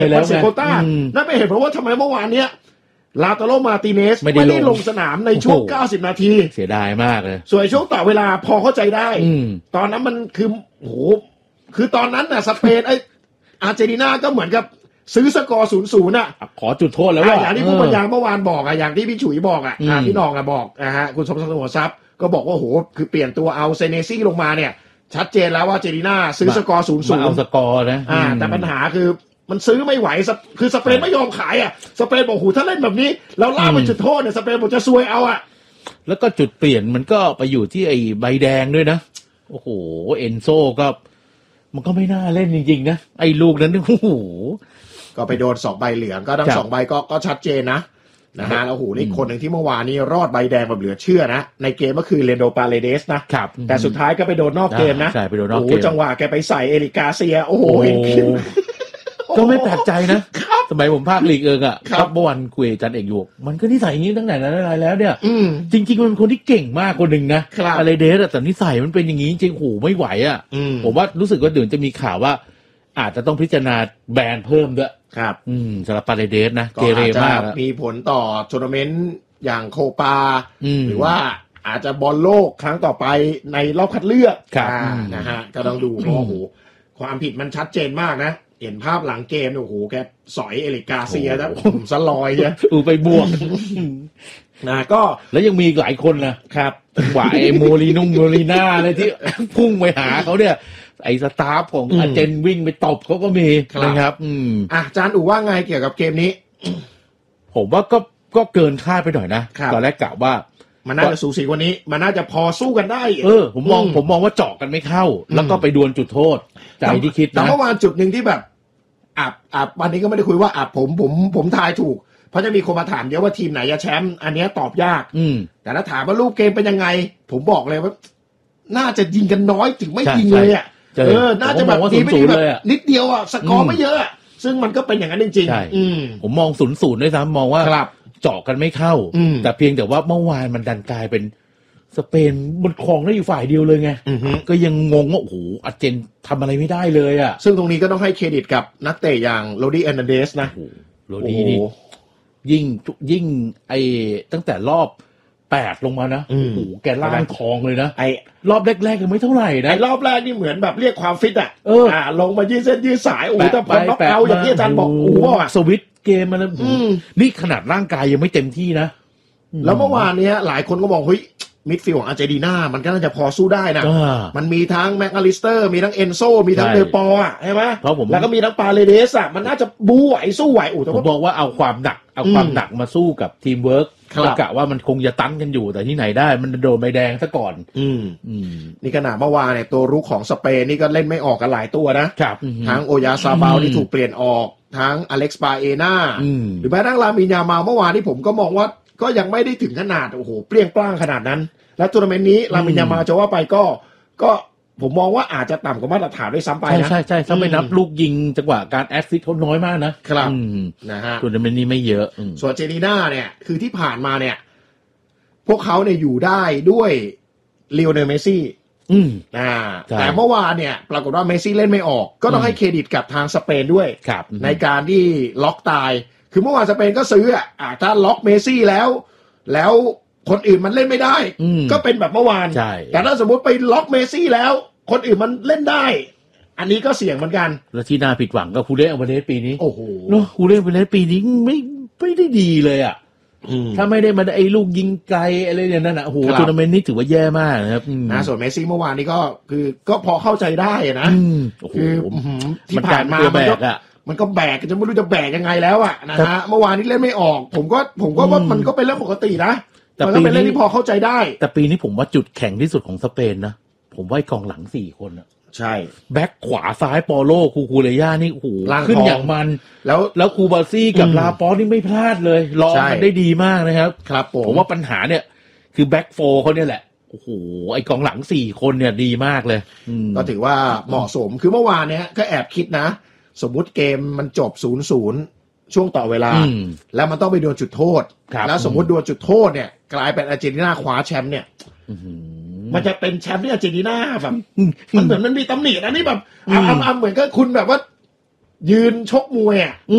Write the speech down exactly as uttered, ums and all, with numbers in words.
มันเสียโควต้านั่นเป็นเหตุผลว่าทำไมเมื่อวานเนี้ยลาตาโลมาติเนสไม่ได้ลงสนามในช่วงเก้าสิบนาทีเสียดายมากเลยส่วนช่วงต่อเวลาพอเข้าใจได้ตอนนั้นมันคือโอ้โหคือตอนนั้นน่ะสเปนไออาร์เจนตินาก็เหมือนกับซื้อสกอร์ศูนย์ศูนย์อ่ะขอจุดโทษแล้วว่าอย่างที่ผู้บรรยายเมื่อวานบอกอ่ะอย่างที่พี่ฉุยบอกอ่ะพี่น้องอ่ะบอกนะฮะคุณสมศักดิ์หัวทรัพย์ก็บอกว่าโหคือเปลี่ยนตัวเอาเซเนซี่ลงมาเนี่ยชัดเจนแล้วว่าอาร์เจนตินาซื้อสกอร์ศูนย์ศูนย์เอาสกอร์นะอ่าแต่ปัญหาคือมันซื้อไม่ไหวคือสเปนไม่ยอมขายอ่ะสเปนบอกโหถ้าเล่นแบบนี้เราล่าไปจุดโทษเนี่ยสเปนบอกจะซวยเอาอ่ะแล้วก็จุดเปลี่ยนมันก็ไปอยู่ที่ไอ้ใบแดงด้วยนะโอ้โหเอนโซก็มันก็ไม่น่าเล่นจริงๆนะไอ้ลูกนั้นโอ้โหก็ไปโดนสองใบเหลืองก็ทั้งสองใบก็ก็ชัดเจนนะนะฮะแล้วโหนี่คนหนึ่งที่เมื่อวานนี้รอดใบแดงแบบเหลือเชื่อนะในเกมก็คือเรนโดปาเลเดสนะครับแต่สุดท้ายก็ไปโดนนอกเกมนะใช่ไปโดนนอกเกมโอ้จังหวะแกไปใส่เอริกาเซียโอ้โหเห็นคลิปก็ไม่แปลกใจนะสมัยผมภาคลีกเอิงอ่ะครับเมื่อวันคุยจันเอกอยู่มันก็นิสัยอย่างนี้ตั้งแต่นั้นอะไรแล้วเนี่ยจริงๆมันเป็นคนที่เก่งมากคนหนึ่งนะอะไรเดสแต่นิสัยมันเป็นอย่างนี้จริงๆโหไม่ไหวอ่ะผมว่ารู้สึกว่าเดี๋ยวจะมีข่าวว่าอาจจะต้องพิจารณาแบนเพิ่มด้วยครับอืมสำหรับปาเลเดสนะเกเรมากมีผลต่อทัวร์นาเมนต์อย่างโคปาหรือว่าอาจจะบอลโลกครั้งต่อไปในรอบคัดเลือกนะฮะก็ต้องดูเพราะโอ้โหความผิดมันชัดเจนมากนะเห็นภาพหลังเกมโอ้โหแกสอยเอริกาเซียแล้วผมสลอยใช่อูไปบวกนะก็แล้วยังมีหลายคนนะครับหวายโมลีนุ่งโมลีน่าอะไรที่พุ่งไปหาเขาเนี่ยไอ้สตาฟของอาเจนวิ่งไปตบเขาก็มีนะครับอืมอ่ะอาจารย์อู๋ว่าไงเกี่ยวกับเกมนี้ผมว่าก็ก็เกินคาดไปหน่อยนะตอนแรกกะว่ามันน่าจะสูสีกว่านี้มันน่าจะพอสู้กันได้เออผมมองผมมองว่าเจาะกันไม่เข้าแล้วก็ไปดวลจุดโทษใจที่คิดนะแต่เมื่อวานจุดหนึ่งที่แบบอับอับวันนี้ก็ไม่ได้คุยว่าอับผมผมผมทายถูกเพราะจะมีคนมาถามเยอะว่าทีมไหนจะแชมป์อันนี้ตอบยากอืแต่ถ้าถามว่ารูปเกมเป็นยังไงผมบอกเลยว่าน่าจะยิงกันน้อยถึงไม่ยิงเลยอ่ะเออน่าจะแบบทีไม่ดีแบบนิดเดียวอ่ะสกอร์ไม่เยอะซึ่งมันก็เป็นอย่างนั้นจริงๆผมมองศูนย์ศูนย์ด้วยซ้ำมองว่าเจาะกันไม่เข้าแต่เพียงแต่ว่าเมื่อวานมันดันกลายเป็นสเปนบนครองได้อยู่ฝ่ายเดียวเลยไงก็ยังงงว่าโอ้โหอาร์เจนทำอะไรไม่ได้เลยอ่ะซึ่งตรงนี้ก็ต้องให้เครดิตกับนักเตะอย่างโรดี้เอร์นันเดสนะโรดี้นี่ยิ่งยิ่งไอตั้งแต่รอบแปดลงมานะโอ้โหแกล่างทองเลยนะไอรอบแรกๆยังไม่เท่าไหร่นะไอรอบแรกนี่เหมือนแบบเรียกความฟิตอ่ะเออลงมายืดเส้นยืดสายโอ้โหแต่พอน็อกเอาท์อย่างที่อาจารย์บอกโอ้โหสวิตเกมมาแล้วนี่ขนาดร่างกายยังไม่เต็มที่นะแล้วเมื่อวานเนี้ยหลายคนก็บอกเฮ้ยมิดฟิลด์ของอาร์เจนตินามันก็น่าจะพอสู้ได้นะมันมีทั้งแม็กอลิสเตอร์มีทั้งเอนโซมีทั้งเดอปออ่ะใช่ไหมแล้วก็มีทั้งปาเลเดสอ่ะมันน่าจะบู๊ไหวสู้ไหวอู๋ผมบอกว่าเอาความหนักเอาความหนักมาสู้กับทีมเวิร์กกะว่ามันคงจะตั้งกันอยู่แต่ที่ไหนได้มันโดนใบแดงซะก่อนอืมอืมนี่ขนาดเมื่อวานเนี่ยตัวรุกของสเปนนี่ก็เล่นไม่ออกกันหลายตัวนะครับทั้งโอยาซาบาลที่ถูกเปลี่ยนออกทั้งอเล็กซ์ปาเอน่าหรือแม้กระทั่งลามินยามาเมื่อวานที่ผมก็มองว่าก็ยังไม่ได้ถึงขนาดโอ้โหเปรี้ยงปร้างขนาดนั้นและทัวร์นาเมนต์นี้ลามินยามาจะว่าไปก็ก็ผมมองว่าอาจจะต่ำกว่ามาตรฐานด้วยซ้ำไปนะใช่ใช่ถ้าไม่นับลูกยิงจังหวะการแอสซิสต์เขาน้อยมากนะครับนะฮะทัวร์นาเมนต์นี้ไม่เยอะส่วนเจนีน่าเนี่ยคือที่ผ่านมาเนี่ยพวกเขาเนี่ยอยู่ได้ด้วยลีโอเนลเมสซี่อืมอ่าแต่เมื่อวานเนี่ยปรากฏว่าเมสซี่เล่นไม่ออกก็ต้องให้เครดิตกับทางสเปนด้วยในการที่ล็อกตายคือเมื่อวานสเปนก็ซื้ออ่ะถ้าล็อกเมสซี่แล้วแล้วคนอื่นมันเล่นไม่ได้ก็เป็นแบบเมื่อวานแต่ถ้าสมมติไปล็อกเมสซี่แล้วคนอื่นมันเล่นได้อันนี้ก็เสี่ยงเหมือนกันแล้วที่น่าผิดหวังก็ฮูเล่อัลวาเรสปีนี้โอ้โหเนาะฮูเล่อัลวาเรสปีนี้ไม่ไม่ได้ดีเลยอ่ะถ้าไม่ได้มาไอ้ลูกยิงไกลอะไรเนี่ยนั่นน่ะโอ้โหทัวร์นาเมนต์นี้ถือว่าแย่มากนะครับนะส่วนเมสซี่เมื่อวานนี้ก็คือก็พอเข้าใจได้นะคือที่ผ่านมามันก็มันก็แบกจะไม่รู้จะแบกยังไงแล้วอ่ะนะฮะเมื่อวานนี้เล่นไม่ออกผมก็ผมก็ว่ามันก็เป็นเรื่องปกตินะแต่ก็เป็นเรื่องที่พอเข้าใจได้แต่ปีนี้ผมว่าจุดแข็งที่สุดของสเปนนะผมว่ากองหลังสี่คนอ่ะใช่แบ็คขวาซ้ายปอโลคูคูเรย่านี่โอ้โหขึ้นอย่างมันแล้วแล้วคูบาซี่กับลาปอสนี่ไม่พลาดเลยรอมันได้ดีมากนะครับครับผมผมว่าปัญหาเนี่ยคือแบ็คโฟร์เขาเนี่ยแหละโอ้โหไอกองหลังสี่คนเนี่ยดีมากเลยก็ถือว่าเหมาะสมคือเมื่อวานเนี้ยก็แอบคิดนะสมมุติเกมมันจบ ศูนย์ศูนย์ ช่วงต่อเวลาแล้วมันต้องไปดวลจุดโทษแล้วสมมุติดวลจุดโทษเนี่ยกลายเป็นอาร์เจนตินาคว้าแชมป์เนี่ยมันจะเป็นแชมป์ที่อาร์เจนตินาแบบมันเหมือนมันมีตำหนินะนี่แบบอ่าเหมือนก็คุณแบบว่ายืนชกมวยอ่ะ